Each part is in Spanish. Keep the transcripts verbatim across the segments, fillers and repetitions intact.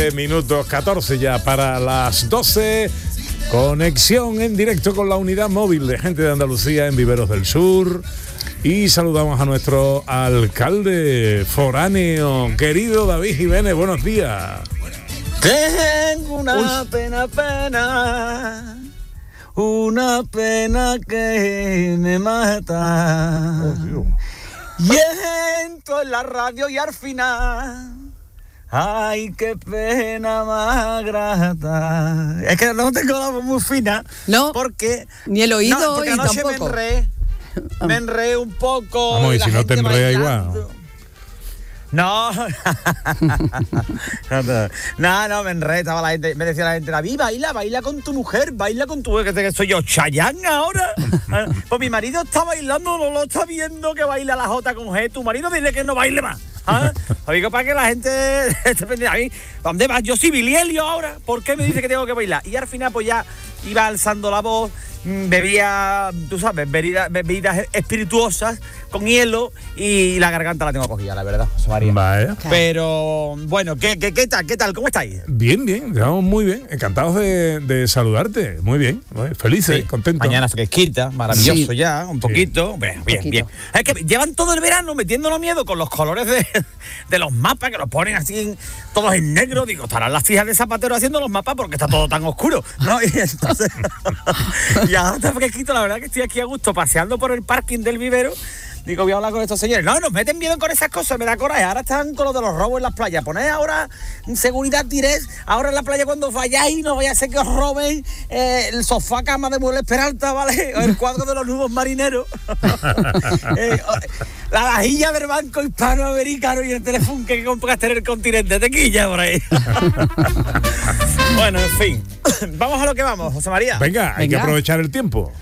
quince minutos, catorce ya para las doce. Conexión en directo con la unidad móvil de Gente de Andalucía en Viveros del Sur. Y saludamos a nuestro alcalde foráneo, querido David Jiménez. Buenos días. Tengo una Uy. pena, pena, una pena que me mata. Oh, Dios. Y entro en la radio y al final, ay, qué pena más grata. Es que no tengo la voz muy fina. No, porque ni el oído no, porque y anoche tampoco. me enredé. Me enredé un poco. Vamos, y la si no te gente enreda bailando. igual. No, no, no, me enredé, estaba la gente, me decía la gente, David, baila, baila con tu mujer, baila con tu mujer, que soy yo, Chayanne ahora. Pues mi marido está bailando, no lo está viendo que baila la J con G, tu marido dile que no baile más. ¿Ah? Lo digo para que la gente esté pendiente. A mí, ¿dónde vas? Yo soy Bilielio ahora, ¿por qué me dice que tengo que bailar? Y al final pues ya iba alzando la voz, bebía, tú sabes, bebidas, bebidas espirituosas con hielo y la garganta la tengo cogida, la verdad, José María. Vaya. Pero bueno, ¿qué, qué, qué tal? ¿Qué tal? ¿Cómo estáis? Bien, bien, estamos muy bien. Encantados de, de saludarte. Muy bien, muy bien. Felices, Sí. contentos. Mañana fresquita, maravilloso Sí. ya, un poquito. Bien, bien, Poquito. bien. Es que llevan todo el verano metiéndonos miedo con los colores de, de los mapas, que los ponen así en- todos en negro. Digo, estarán las hijas de Zapatero haciendo los mapas porque está todo tan oscuro, ¿no? Y entonces, y ahora está fresquito, la verdad que estoy aquí a gusto paseando por el parking del vivero. Digo, voy a hablar con estos señores. No, nos meten miedo con esas cosas, me da coraje. Ahora están con lo de los robos en las playas. Poned ahora seguridad tirés. Ahora en la playa cuando vayáis, no vaya a ser que os roben eh, el sofá cama de Muebles Peralta, ¿vale? O el cuadro de los nudos marineros. Eh, o- la vajilla del Banco Hispanoamericano y el teléfono que compraste en el continente. Tequilla por ahí. Bueno, en fin. Vamos a lo que vamos, José María. Venga, hay que Venga. aprovechar el tiempo.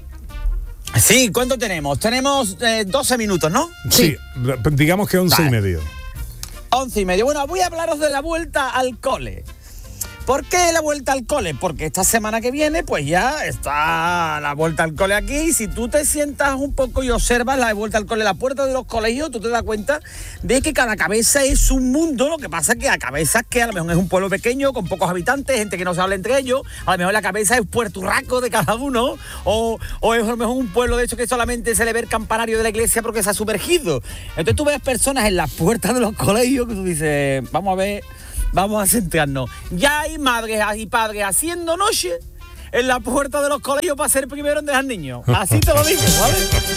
Sí, ¿cuánto tenemos? Tenemos eh, doce minutos, ¿no? Sí, digamos que once y Vale. medio. Once y medio. Bueno, voy a hablaros de la vuelta al cole. ¿Por qué la vuelta al cole? Porque esta semana que viene, pues ya está la vuelta al cole aquí. Y si tú te sientas un poco y observas la vuelta al cole, la puerta de los colegios, tú te das cuenta de que cada cabeza es un mundo. Lo que pasa es que a cabezas que a lo mejor es un pueblo pequeño, con pocos habitantes, gente que no se habla entre ellos. A lo mejor la cabeza es Puerto Urraco de cada uno. O, o es a lo mejor un pueblo de hecho que solamente se le ve el campanario de la iglesia porque se ha sumergido. Entonces tú ves personas en las puertas de los colegios que tú dices, vamos a ver... Vamos a centrarnos. Ya hay madres y padres haciendo noche en la puerta de los colegios para ser primero en dejar niños. Así te lo digo, ¿vale?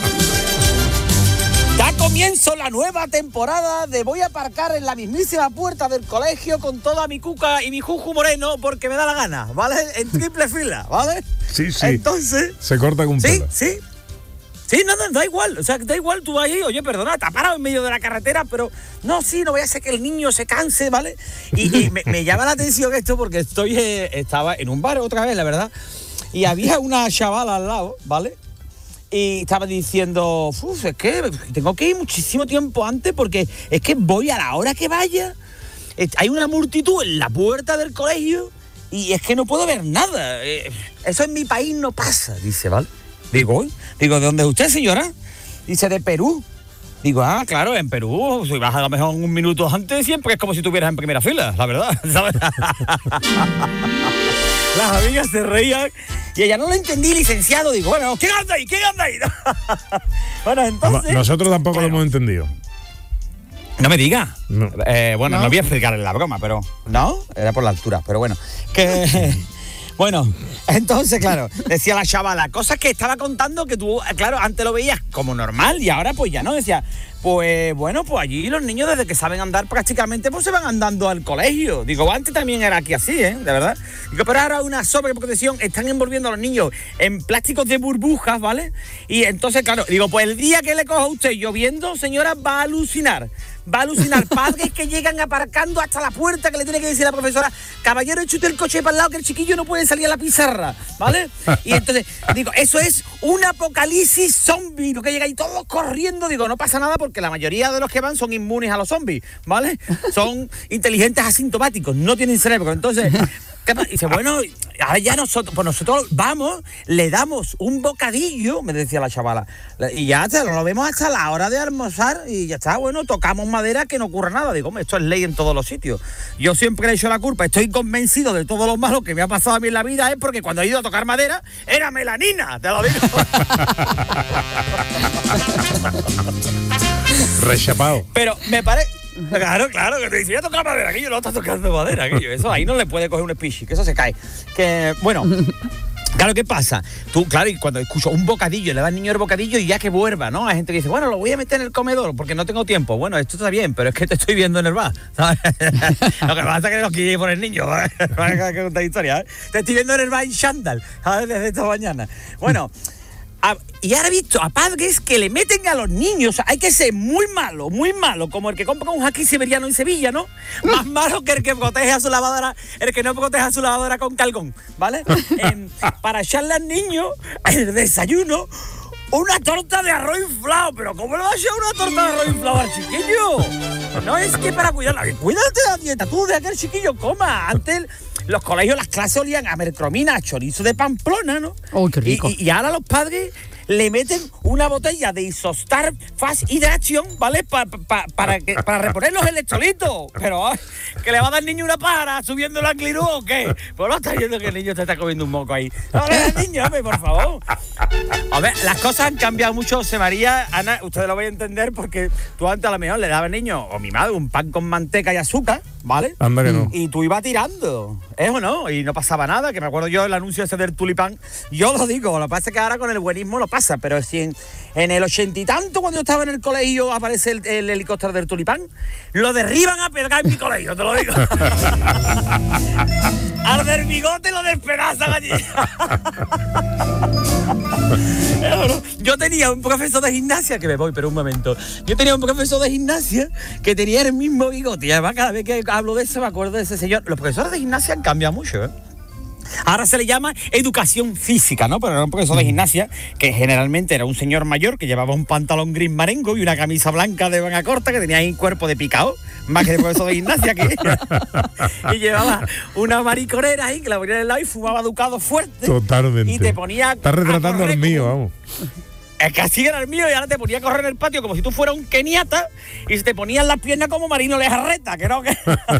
Ya comienzo la nueva temporada de voy a aparcar en la mismísima puerta del colegio con toda mi cuca y mi juju moreno porque me da la gana, ¿vale? En triple fila, ¿vale? Sí, sí. Entonces... Se corta con un Sí, pelo. sí. Sí, nada, da igual. O sea, da igual, tú vas ahí, oye, perdona, te has parado en medio de la carretera, pero no, sí, no voy a hacer que el niño se canse, ¿vale? Y, y me, me llama la atención esto porque estoy, eh, estaba en un bar otra vez, la verdad, y había una chavala al lado, ¿vale? Y estaba diciendo, uff, es que tengo que ir muchísimo tiempo antes porque es que voy a la hora que vaya. Eh, Hay una multitud en la puerta del colegio y es que no puedo ver nada. Eh, Eso en mi país no pasa, dice, ¿vale? Digo, "Uy". Digo, ¿de dónde es usted, señora? Dice, de Perú. Digo, ah, claro, en Perú, si vas a lo mejor un minuto antes, siempre es como si estuvieras en primera fila, la verdad, ¿sabes? Las amigas se reían y ella no lo entendí, licenciado. Digo, bueno, ¿quién anda ahí? ¿Quién anda ahí? Bueno, entonces... Nosotros tampoco bueno, lo hemos entendido. no me diga. No. Eh, bueno, no. No. voy a explicarle la broma, pero... ¿No? Era por la altura, pero bueno. Que... Bueno, entonces, claro, decía la chavala, cosas que estaba contando que tú, claro, antes lo veías como normal y ahora pues ya no. Decía, pues bueno, pues allí los niños desde que saben andar prácticamente pues se van andando al colegio. Digo, antes también era aquí así, ¿eh? De verdad. Digo, pero ahora una sobreprotección, están envolviendo a los niños en plásticos de burbujas, ¿vale? Y entonces, claro, digo, pues el día que le coja a usted lloviendo, señora, va a alucinar. Va a alucinar. Padres que llegan aparcando hasta la puerta que le tiene que decir la profesora, caballero, échate el coche para el lado que el chiquillo no puede salir a la pizarra, ¿vale? Y entonces, digo, eso es un apocalipsis zombie, ¿no? Que llega ahí todos corriendo. Digo, no pasa nada porque la mayoría de los que van son inmunes a los zombies, ¿vale? Son inteligentes asintomáticos, no tienen cerebro. Entonces, ¿qué pasa? Y dice, bueno, ahora ya nosotros, pues nosotros vamos, le damos un bocadillo, me decía la chavala, y ya te lo vemos hasta la hora de almorzar y ya está, bueno, tocamos madera que no ocurra nada. Digo, hombre, esto es ley en todos los sitios. Yo siempre le he hecho la culpa, estoy convencido de todo lo malo que me ha pasado a mí en la vida, es porque cuando he ido a tocar madera era melanina, te lo digo. Rechapado. Pero me parece... Claro, claro, que te dice, ya toca madera, aquello no está tocando madera, aquello. Eso ahí no le puede coger un speech, que eso se cae. Que, bueno, claro, ¿qué pasa? Tú, claro, y cuando escucho un bocadillo, le da al niño el bocadillo y ya que vuelva, ¿no? Hay gente que dice, bueno, lo voy a meter en el comedor porque no tengo tiempo. Bueno, esto está bien, pero es que te estoy viendo en el bar, ¿sabes? Lo que pasa es que no quiere por el niño, ¿sabes? Que contar historia, ¿eh? Te estoy viendo en el bar en chándal, ¿sabes? Desde esta mañana. Bueno... A, y ahora he visto a padres que le meten a los niños, hay que ser muy malo, muy malo, como el que compra un husky siberiano en Sevilla, ¿no? Más malo que el que protege a su lavadora, el que no protege a su lavadora con calgón, ¿vale? Eh, para echarle al niño el desayuno una torta de arroz inflado. Pero ¿cómo le va a echar una torta de arroz inflado al chiquillo? No es que para cuidarla, cuídate de la dieta, tú de que el chiquillo coma. Antes el, los colegios, las clases olían a mercromina, a chorizo de Pamplona, ¿no? ¡Oh, qué rico! Y, y, y ahora los padres le meten una botella de Isostar Fast Hydration, ¿vale? Pa, pa, para, que, para reponer los electrolitos. Pero, ay, ¿que le va a dar al niño una pájara subiendo la aclirú o qué? Pues no está viendo que el niño te está comiendo un moco ahí. No le des al niño, hombre, por favor. A ver, las cosas han cambiado mucho, José María. Ana, ustedes lo van a entender porque tú antes a lo mejor le dabas al niño, o mi madre, un pan con manteca y azúcar, ¿vale? Anda que no. Y tú ibas tirando, ¿es o no? Y no pasaba nada, que me acuerdo yo el anuncio ese del tulipán. Yo lo digo, lo que pasa es que ahora con el buenismo lo pasa, pero si en, en el ochenta y tanto, cuando yo estaba en el colegio, aparece el, el helicóptero del tulipán, lo derriban a pegar en mi colegio, te lo digo. Al del bigote lo despedazan allí. Yo tenía un profesor de gimnasia, que me voy, pero un momento. Yo tenía un profesor de gimnasia que tenía el mismo bigote. Y además, cada vez que hablo de eso, me acuerdo de ese señor. Los profesores de gimnasia han cambiado mucho, ¿eh? Ahora se le llama educación física, ¿no? Pero era un profesor de gimnasia que generalmente era un señor mayor que llevaba un pantalón gris marengo y una camisa blanca de manga corta, que tenía ahí un cuerpo de picao, más que el profesor de gimnasia, que y llevaba una mariconera ahí que la ponía en el lado y fumaba ducado fuerte. Totalmente. Y te ponía. Está retratando al mío, vamos. Es que así era el mío, y ahora te ponía a correr en el patio como si tú fueras un keniata y se te ponían las piernas como Marino Lejarreta, que no, que...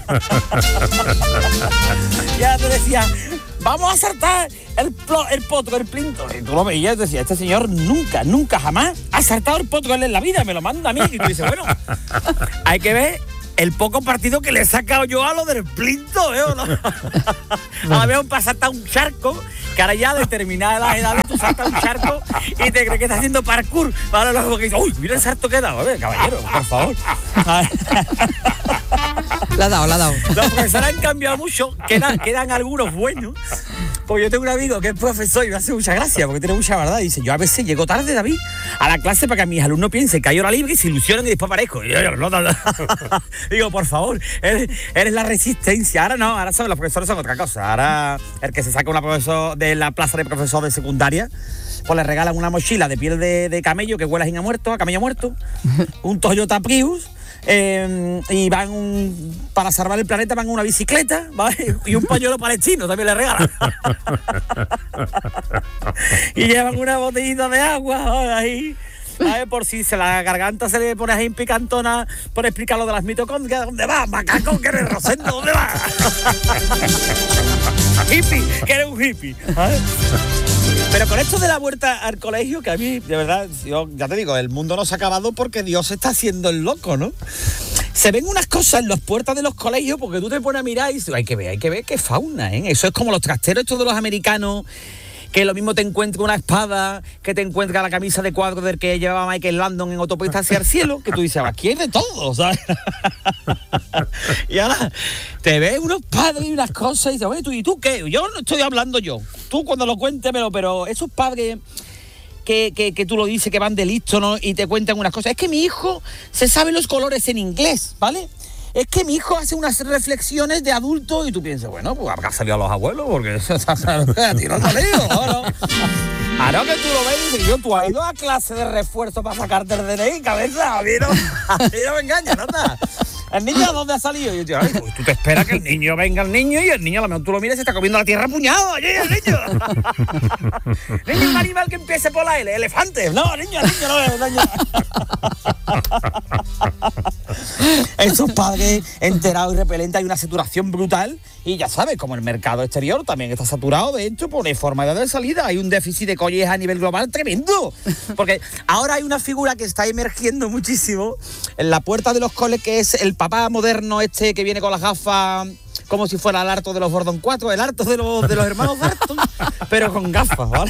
Ya te decía, vamos a saltar el, plo, el potro, el plinto. Y tú lo veías y decías, este señor nunca, nunca, jamás ha saltado el potro en la vida, me lo manda a mí. Y tú dices, bueno, hay que ver el poco partido que le he sacado yo a lo del plinto, ¿eh? ¿No? A ver, para saltar un charco, que ahora ya a determinadas las edades tú saltas un charco y te crees que estás haciendo parkour. Ahora luego que dices, uy, mira el salto que he dado. A ver, caballero, por favor. La ha dado, la ha dado. Los profesores han cambiado mucho, quedan, quedan algunos buenos. Porque yo tengo un amigo que es profesor y me hace mucha gracia, porque tiene mucha verdad. Y dice, yo a veces llego tarde, David, a la clase para que mis alumnos piensen que hay hora libre y se ilusionen y después aparezco. Y yo, yo, no, no, no. Digo, por favor, eres, eres la resistencia. Ahora no, ahora son los profesores son otra cosa. Ahora el que se saca una profesor de la plaza de profesor de secundaria, pues le regalan una mochila de piel de, de camello que huele a muerto, a camello muerto, un Toyota Prius. Eh, y van un, para salvar el planeta van una bicicleta, ¿vale? Y un pañuelo palestino también le regalan. Y llevan una botellita de agua, ¿vale? Ahí, ¿vale? Por si se la garganta se le pone ahí picantona por explicar lo de las mitocondrias. ¿Dónde vas, macaco? Que eres Rosendo, ¿dónde vas? Hippie, que eres un hippie, ¿vale? Pero con esto de la vuelta al colegio, que a mí, de verdad, yo ya te digo, el mundo no se ha acabado porque Dios está haciendo el loco, ¿no? Se ven unas cosas en las puertas de los colegios porque tú te pones a mirar y dices, hay que ver, hay que ver qué fauna, ¿eh? Eso es como los trasteros estos de los americanos, que lo mismo te encuentra una espada, que te encuentra la camisa de cuadro del que llevaba Michael Landon en Autopista hacia el cielo, que tú dices, aquí hay de todo, ¿sabes? Y ahora te ves unos padres y unas cosas y dices, oye, ¿tú, ¿y tú qué? Yo no estoy hablando yo. Tú cuando lo cuentes, pero, pero esos padres que, que, que tú lo dices, que van de listo, ¿no? Y te cuentan unas cosas. Es que mi hijo se sabe los colores en inglés, ¿vale? Es que mi hijo hace unas reflexiones de adulto y tú piensas, bueno, pues habrá salido a los abuelos porque a ti no te digo, ¿no? Ahora que tú lo ves y dices, yo, tú has ido a clase de refuerzo para sacarte el D N I, cabeza, a mí no, a mí no me engañas, ¿no está? ¿El niño dónde ha salido? Y yo digo, ay, pues tú te esperas que el niño venga el niño y el niño a lo mejor tú lo miras y se está comiendo la tierra a puñado. Oye, el niño. Niño es un animal que empiece por la L, elefante. No, niño, niño, no es niño. Esos padres enterados y repelentes, hay una saturación brutal y ya sabes, como el mercado exterior también está saturado, de hecho, por información de salida, hay un déficit de colles a nivel global tremendo, porque ahora hay una figura que está emergiendo muchísimo en la puerta de los coles, que es el papá moderno este que viene con las gafas como si fuera el harto de los Gordon cuatro, el harto de los, de los hermanos Barton, pero con gafas, ¿vale?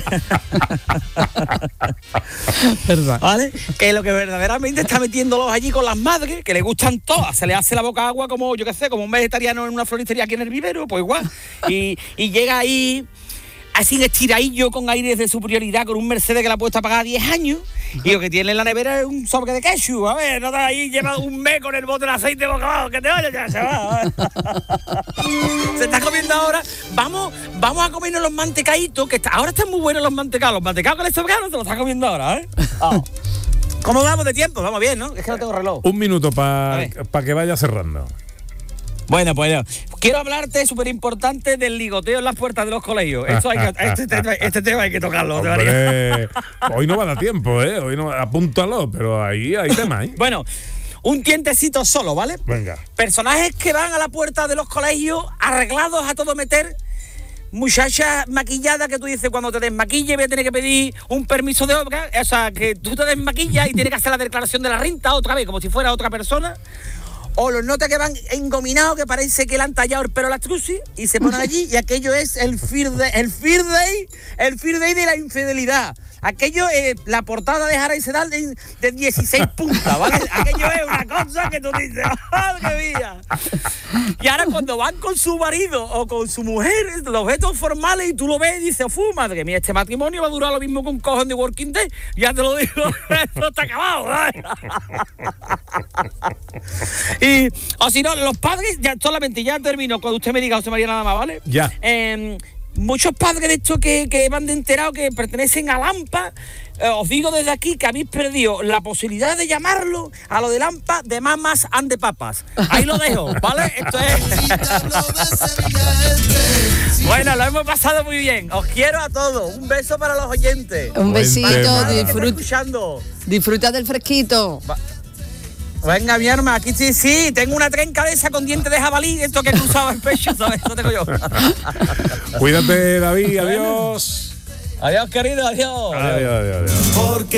¿Verdad? ¿Vale? Que lo que verdaderamente está metiéndolos allí con las madres, que le gustan todas, se le hace la boca agua como, yo qué sé, como un vegetariano en una floristería aquí en el vivero, pues igual. Y, y llega ahí así estiradillo, con aires de superioridad, con un Mercedes que le ha puesto a pagar diez años, y lo que tiene en la nevera es un sobre de ketchup. A ver, no te ahí, lleva un mes con el bote de aceite boca abajo, que te vaya, ya se va. Se está comiendo ahora. Vamos, vamos a comernos los mantecaditos, que está, ahora están muy buenos los mantecados. Los mantecados que le sobraron se los está comiendo ahora, ¿eh? Oh. ¿Cómo vamos de tiempo? Vamos bien, ¿no? Es que no tengo reloj. Un minuto para pa que vaya cerrando. Bueno, pues quiero hablarte, súper importante, del ligoteo en las puertas de los colegios. Esto hay que, este, tema, este tema hay que tocarlo. Hombre, hoy no va a dar tiempo, ¿eh? Hoy no, apúntalo, pero ahí hay tema, ¿eh? Bueno, un tientecito solo, ¿vale? Venga. Personajes que van a la puerta de los colegios arreglados a todo meter. Muchacha maquillada que tú dices, cuando te desmaquille voy a tener que pedir un permiso de obra. O sea, que tú te desmaquillas y tienes que hacer la declaración de la renta otra vez, como si fuera otra persona. O los notas que van engominados, que parece que le han tallado el pelo a la truci y se ponen allí, y aquello es el Fear Day, el Fear Day, el Fear Day de la infidelidad. Aquello es la portada de Jara y Sedal de, de dieciséis puntas, ¿vale? Aquello es una cosa que tú dices, ¡madre mía! Y ahora cuando van con su marido o con su mujer, los ves todos formales y tú lo ves y dices, ¡fu, madre mía! Este matrimonio va a durar lo mismo que un cojón de Working Day. Ya te lo digo, esto está acabado, ¿vale? Y, o si no, los padres, ya solamente ya termino, cuando usted me diga, José María, nada más, ¿vale? Ya. Eh, muchos padres de estos que, que van de enterado, que pertenecen a Lampa, eh, os digo desde aquí que habéis perdido la posibilidad de llamarlo a lo de Lampa de mamas and de papas. Ahí lo dejo, ¿vale? Esto es... Bueno, lo hemos pasado muy bien. Os quiero a todos. Un beso para los oyentes. Un besito, disfruta. Disfruta del fresquito. Va. Venga, mi arma, aquí sí, sí, tengo una trenca de esa con dientes de jabalí, esto que he cruzado el pecho, ¿sabes? Eso tengo yo. Cuídate, David, adiós. Adiós, querido, adiós. Adiós, adiós, adiós.